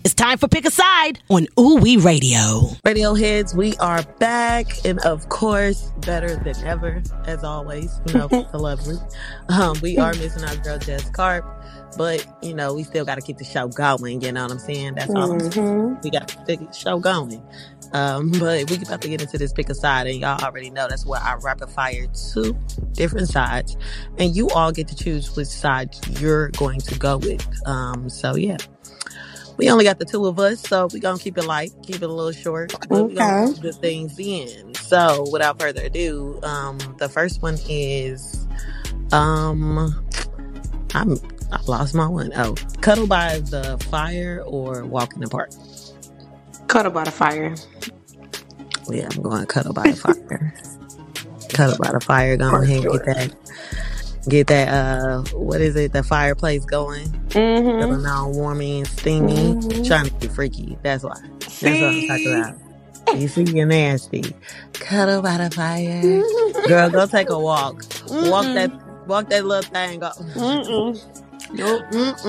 It's time for Pick a Side on Ooh Wee Radio. Radioheads, we are back, and of course, better than ever, as always. You know, the lovely. We are missing our girl Jess Carp, but you know, we still got to keep the show going. You know what I'm saying? That's all I'm saying. We got to keep the show going. But we about to get into this Pick a Side, and y'all already know that's where I rapid fire 2 different sides, and you all get to choose which side you're going to go with. So yeah. We only got the 2 of us, so we're going to keep it light, keep it a litlittle short, but we're going to put good things in. So, without further ado, the first one is, I lost my one. Oh, cuddle by the fire or walk in the park? Cuddle by the fire. Yeah, I'm going cuddle by the fire. Cuddle by the fire, go ahead and get that, what is it, the fireplace going. Feeling all warmy and steamy. Trying to be freaky. That's why. That's what I'm talking about. You see, you're nasty. Cuddle by the fire. Girl, go take a walk. Walk that little thing up. Nope.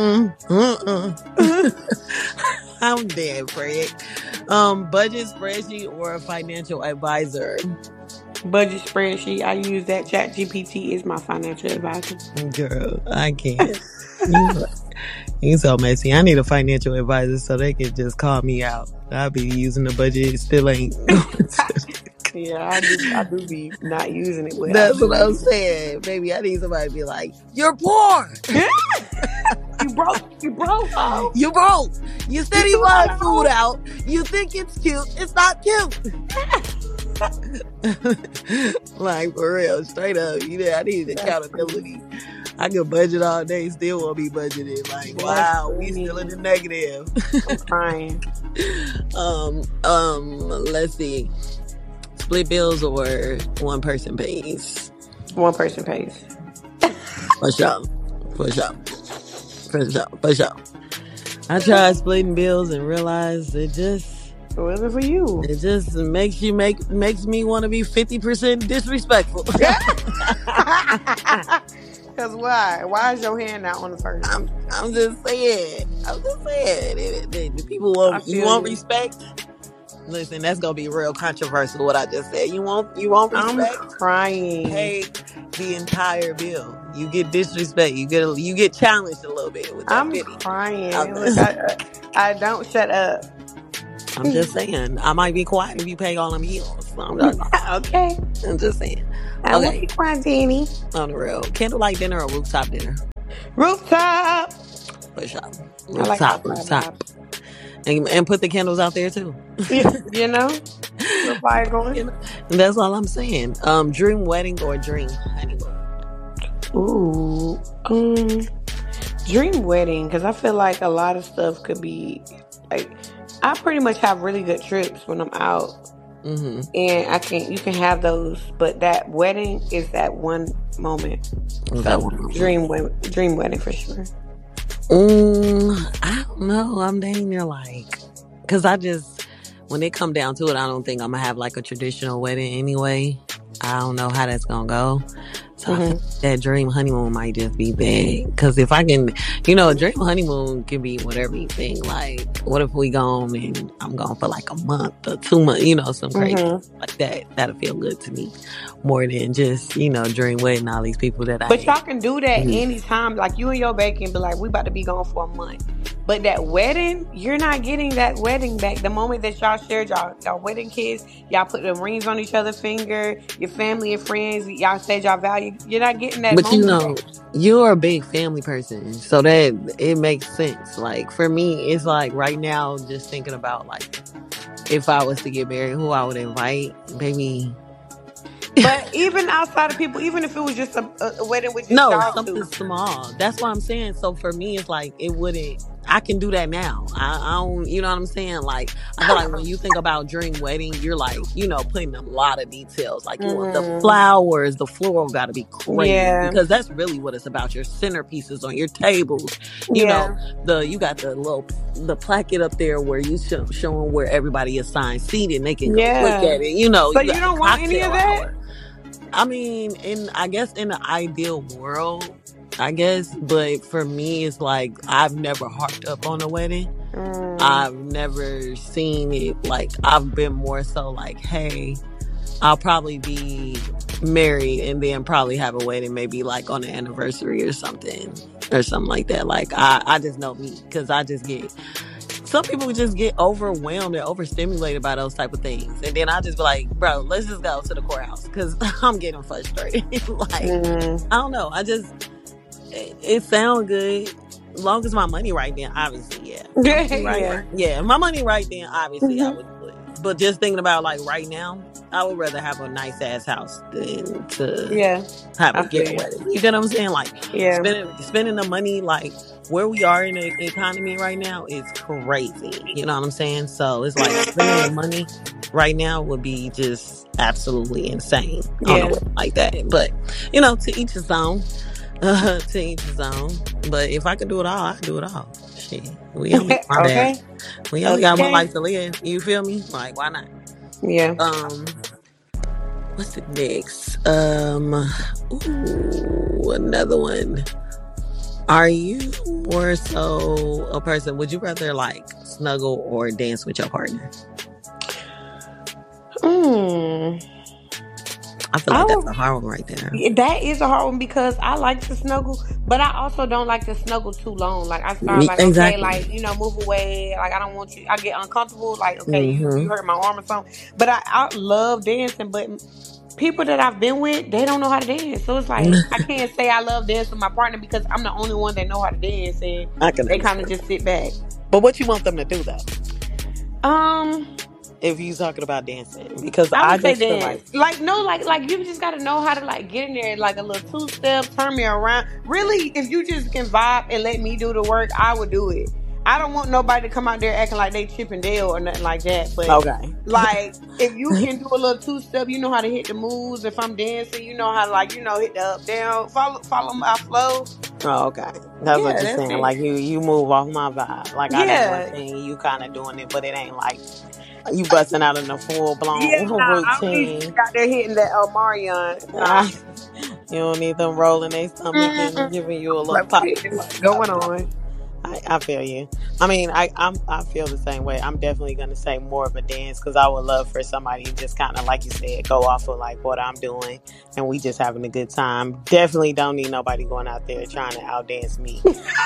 I'm dead, Fred. Budget spreadsheet or a financial advisor? Budget spreadsheet. I use that. ChatGPT is my financial advisor. Girl, I can't. He's so messy. I need a financial advisor so they can just call me out. I'll be using the budget. It still ain't. Yeah, I do be not using it. But that's what I'm saying. Baby, I need somebody to be like, you're poor. You broke. Oh. You broke. You steady buying food out. You think it's cute. It's not cute. Like, for real. Straight up. I need accountability. I could budget all day, still won't be budgeted. Like, wow, we still in the negative. I'm crying. Let's see. Split bills or one person pays? One person pays. For sure. I tried splitting bills and realized it just wasn't for you. It just makes me want to be 50% disrespectful. Because why? Why is your hand not on the first? I'm just saying. The people want respect. Listen, that's gonna be real controversial. What I just said. You want respect? I'm crying. Pay the entire bill. You get disrespect. You get challenged a little bit with that. I'm crying. I don't shut up. I'm just saying. I might be quiet if you pay all them bills. Okay. I'm just saying. I won't be quiet, Danny. On the real. Candlelight dinner or rooftop dinner? Rooftop. Push up. Rooftop. And put the candles out there too. You know? The fire going. That's all I'm saying. Dream wedding or dream honeymoon? Ooh. Dream wedding, because I feel like a lot of stuff could be like, I pretty much have really good trips when I'm out. And you can have those, but that wedding is that one moment. Dream wedding for sure. I don't know. I'm dang near because when it come down to it, I don't think I'm gonna have like a traditional wedding anyway. I don't know how that's gonna go. So I think that dream honeymoon might just be big. Because if I can, a dream honeymoon can be whatever you think. Like, what if we gone and I'm gone for like a month or 2 months, some crazy like that. That'll feel good to me more than just, dream wedding all these people that But y'all can do that anytime. Like, you and your babe can be like, we about to be gone for a month. But that wedding, you're not getting that wedding back. The moment that y'all shared y'all wedding kiss, y'all put the rings on each other's finger, your family and friends, y'all said y'all value. You're not getting that moment. But you're a big family person, so that it makes sense. Like, for me, it's like right now, just thinking about like if I was to get married, who I would invite, maybe. But even outside of people, even if it was just a wedding with just something small. That's what I'm saying. So for me, it's like it wouldn't. I can do that now. I don't. You know what I'm saying? Like, I feel like when you think about dream wedding, you're like, putting a lot of details. Like, you want the flowers, the floral got to be crazy because that's really what it's about. Your centerpieces on your tables. You know, you got the placket up there where you showing where everybody is assigned seated. And they can go look at it. So you don't want any of that? I mean, I guess in the ideal world, but for me, it's like I've never harped up on a wedding. I've never seen it like, I've been more so like, hey, I'll probably be married and then probably have a wedding maybe like on an anniversary or something like that. Like I just know me, because I just get, some people just get overwhelmed and overstimulated by those type of things, and then I just be like, bro, let's just go to the courthouse, because I'm getting frustrated. Like I don't know, it sounds good. As long as my money right then, obviously, yeah. Yeah, my money right then, obviously, I would do it. But just thinking about like right now, I would rather have a nice ass house than to have a get wedding. You get what I'm saying? Like spending the money, like where we are in the economy right now is crazy. You know what I'm saying? So it's like spending the money right now would be just absolutely insane on a wedding like that. But you know, to each his own. To each his own. But if I could do it all, I'd do it all. Shit. We only we only got one life to live. You feel me? Like, why not? Yeah. What's the next? Another one. Are you more so a person, would you rather like snuggle or dance with your partner? I feel like that's a hard one right there. That is a hard one, because I like to snuggle, but I also don't like to snuggle too long. Like I start like, okay, like, you know, move away. Like I don't want you. I get uncomfortable. Like, okay, you hurt my arm or something. But I love dancing. But people that I've been with, they don't know how to dance. So it's like I can't say I love dancing with my partner, because I'm the only one that know how to dance, and they kind of just sit back. But what you want them to do though? If you're talking about dancing, because I would say dance. Like you just gotta know how to like get in there, like a little 2-step, turn me around. Really, if you just can vibe and let me do the work, I would do it. I don't want nobody to come out there acting like they Chip and Dale or nothing like that. But like if you can do a little 2-step, you know how to hit the moves. If I'm dancing, you know how to, like, you know, hit the up down, follow my flow. Oh, okay. That's what you're saying. Like you move off my vibe. Like I know one thing, you kind of doing it, but it ain't like you busting out in a full blown routine. You got there hitting that Omarion. You don't need them rolling their stomach and giving you a little pop. Going on. I feel you. I mean, I feel the same way. I'm definitely going to say more of a dance, because I would love for somebody to just kind of, like you said, go off of like what I'm doing and we just having a good time. Definitely don't need nobody going out there trying to outdance me.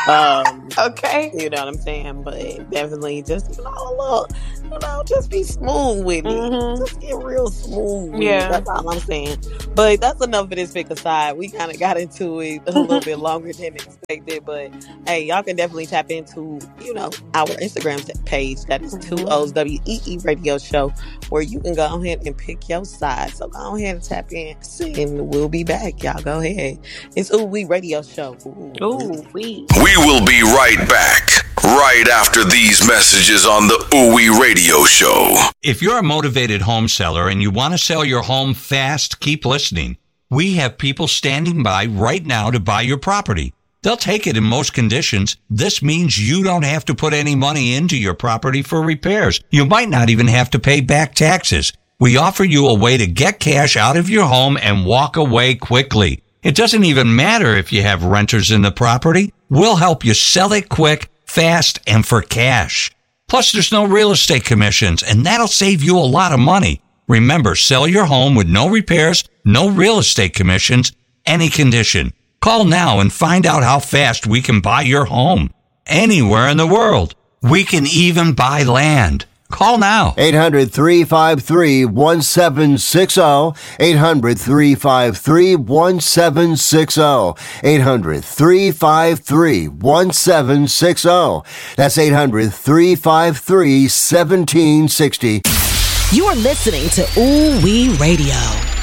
Okay. You know what I'm saying? But definitely just, you know, just be smooth with it. Just get real smooth with it. That's all I'm saying. But that's enough of this pick aside. We kind of got into it a little bit longer than expected. But hey, y'all can definitely tap into, you know, our Instagram page. That is 2O's WEE Radio Show, where you can go ahead and pick your side. So go ahead and tap in, and we'll be back. Y'all go ahead. It's Ooh Wee Radio Show. Ooh Wee. We will be right back, right after these messages on the Ooh Wee Radio Show. If you're a motivated home seller and you want to sell your home fast, keep listening. We have people standing by right now to buy your property. They'll take it in most conditions. This means you don't have to put any money into your property for repairs. You might not even have to pay back taxes. We offer you a way to get cash out of your home and walk away quickly. It doesn't even matter if you have renters in the property. We'll help you sell it quick, fast, and for cash. Plus, there's no real estate commissions, and that'll save you a lot of money. Remember, sell your home with no repairs, no real estate commissions, any condition. Call now and find out how fast we can buy your home anywhere in the world. We can even buy land. Call now. 800-353-1760. 800-353-1760. 800-353-1760. That's 800-353-1760. You're listening to Ooh Wee Radio.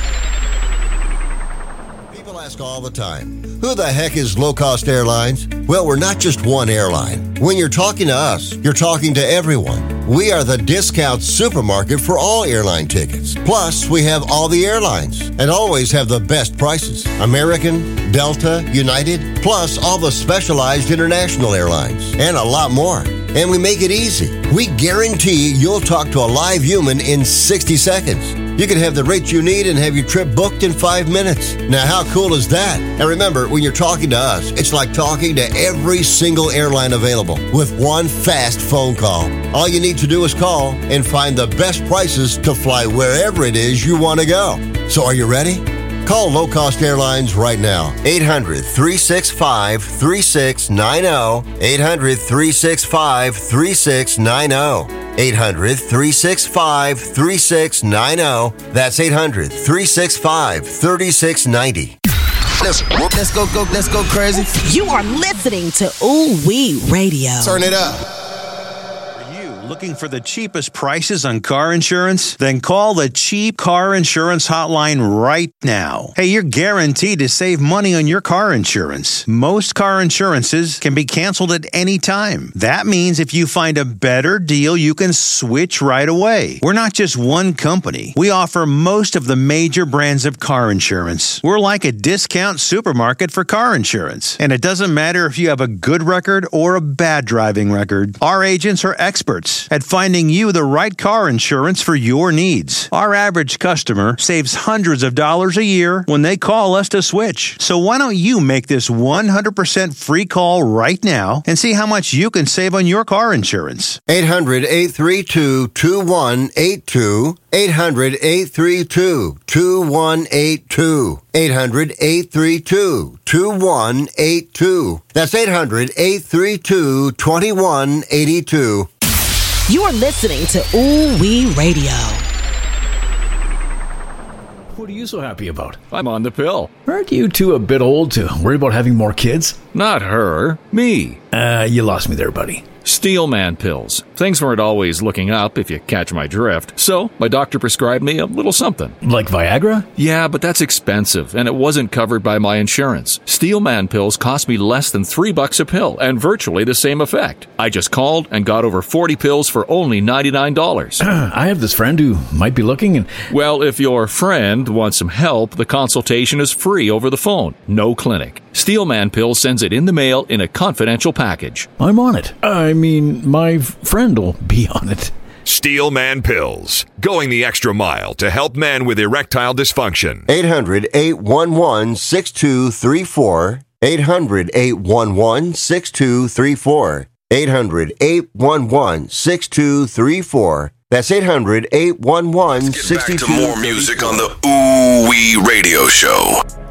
Ask all the time, who the heck is Low Cost Airlines? Well, we're not just one airline. When you're talking to us, you're talking to everyone. We are the discount supermarket for all airline tickets. Plus, we have all the airlines and always have the best prices. American, Delta, United, plus all the specialized international airlines and a lot more. And we make it easy. We guarantee you'll talk to a live human in 60 seconds. You can have the rates you need and have your trip booked in 5 minutes. Now, how cool is that? And remember, when you're talking to us, it's like talking to every single airline available with one fast phone call. All you need to do is call and find the best prices to fly wherever it is you want to go. So are you ready? Call Low Cost Airlines right now. 800-365-3690. 800-365-3690. 800-365-3690. That's 800-365-3690. Let's go crazy. You are listening to Ooh Wee Radio. Turn it up. Looking for the cheapest prices on car insurance? Then call the Cheap Car Insurance Hotline right now. Hey, you're guaranteed to save money on your car insurance. Most car insurances can be canceled at any time. That means if you find a better deal, you can switch right away. We're not just one company. We offer most of the major brands of car insurance. We're like a discount supermarket for car insurance. And it doesn't matter if you have a good record or a bad driving record. Our agents are experts at finding you the right car insurance for your needs. Our average customer saves hundreds of dollars a year when they call us to switch. So why don't you make this 100% free call right now and see how much you can save on your car insurance? 800-832-2182. 800-832-2182. 800-832-2182. That's 800-832-2182. You're listening to Ooh Wee Radio. What are you so happy about? I'm on the pill. Aren't you two a bit old to worry about having more kids? Not her. Me. You lost me there, buddy. Steelman pills. Things weren't always looking up, if you catch my drift. So, my doctor prescribed me a little something. Like Viagra? Yeah, but that's expensive, and it wasn't covered by my insurance. Steelman pills cost me less than $3 a pill, and virtually the same effect. I just called and got over 40 pills for only $99. I have this friend who might be looking and... Well, if your friend wants some help, the consultation is free over the phone. No clinic. Steelman Pills sends it in the mail in a confidential package. I'm on it. I mean, my friend will be on it. Steelman Pills, going the extra mile to help men with erectile dysfunction. 800-811-6234. 800-811-6234. 800-811-6234. That's 800-811-6234. Let's get back to more music on the Ooh Wee Radio Show.